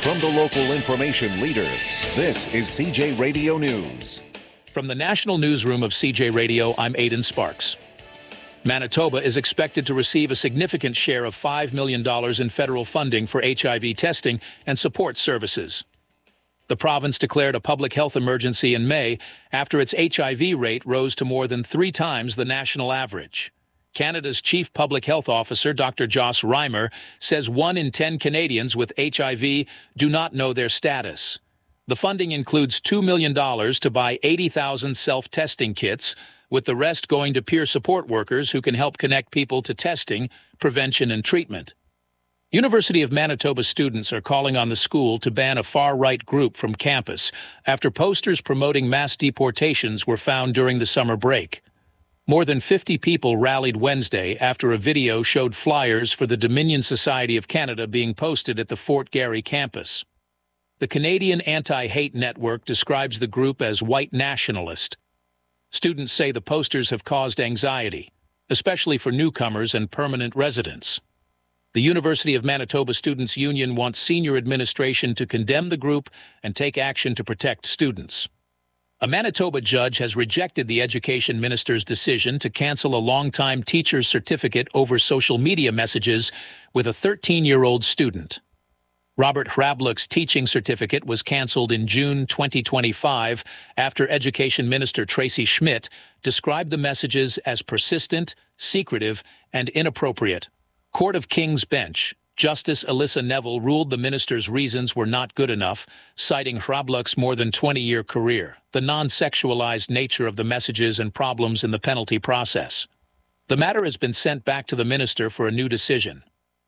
From the local information leader, this is CJ Radio News. From the National Newsroom of CJ Radio, I'm Aidan Sparks. Manitoba is expected to receive a significant share of $5 million in federal funding for HIV testing and support services. The province declared a public health emergency in May after its HIV rate rose to more than 3 times the national average. Canada's Chief Public Health Officer, Dr. Joss Reimer, says 1 in 10 Canadians with HIV do not know their status. The funding includes $2 million to buy 80,000 self-testing kits, with the rest going to peer support workers who can help connect people to testing, prevention, and treatment. University of Manitoba students are calling on the school to ban a far-right group from campus after posters promoting mass deportations were found during the summer break. More than 50 people rallied Wednesday after a video showed flyers for the Dominion Society of Canada being posted at the Fort Garry campus. The Canadian Anti-Hate Network describes the group as white nationalist. Students say the posters have caused anxiety, especially for newcomers and permanent residents. The University of Manitoba Students' Union wants senior administration to condemn the group and take action to protect students. A Manitoba judge has rejected the education minister's decision to cancel a longtime teacher's certificate over social media messages with a 13-year-old student. Robert Hrablock's teaching certificate was canceled in June 2025 after Education Minister Tracy Schmidt described the messages as persistent, secretive, and inappropriate. Court of King's Bench Justice Alyssa Neville ruled the minister's reasons were not good enough, citing Hrablock's more than 20-year career, the non-sexualized nature of the messages and problems in the penalty process. The matter has been sent back to the minister for a new decision.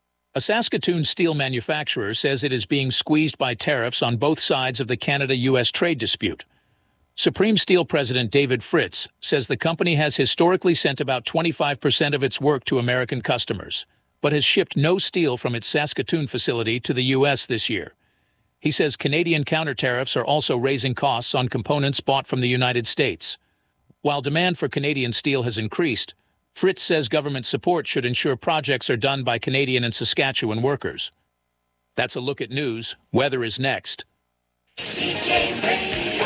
A Saskatoon steel manufacturer says it is being squeezed by tariffs on both sides of the Canada-U.S. trade dispute. Supreme Steel President David Fritz says the company has historically sent about 25% of its work to American customers, but has shipped no steel from its Saskatoon facility to the U.S. this year. He says Canadian counter-tariffs are also raising costs on components bought from the United States. While demand for Canadian steel has increased, Fritz says government support should ensure projects are done by Canadian and Saskatchewan workers. That's a look at news. Weather is next. CJ Radio,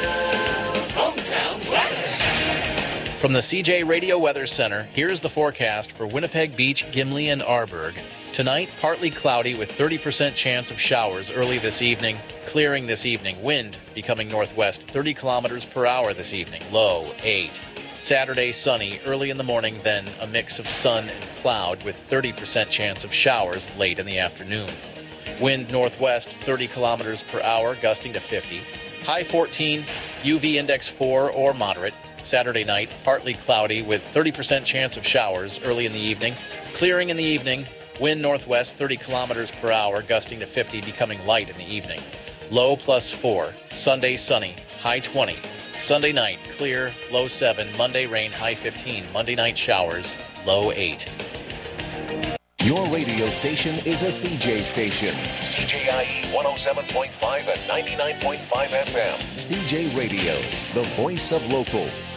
hometown weather. From the CJ Radio Weather Center, here's the forecast for Winnipeg Beach, Gimli, and Arborg. Tonight, partly cloudy with 30% chance of showers early this evening. Clearing this evening. Wind becoming northwest 30 kilometers per hour this evening. Low 8. Saturday, sunny early in the morning, then a mix of sun and cloud with 30% chance of showers late in the afternoon. Wind northwest 30 kilometers per hour, gusting to 50. High 14, UV index 4 or moderate. Saturday night, partly cloudy with 30% chance of showers early in the evening. Clearing in the evening, wind northwest 30 kilometers per hour, gusting to 50, becoming light in the evening. Low +4. Sunday, sunny, high 20. Sunday night, clear, low 7. Monday, rain, high 15. Monday night, showers, low 8. Your radio station is a CJ station. CJIE 107.5 and 99.5 FM. CJ Radio, the voice of local.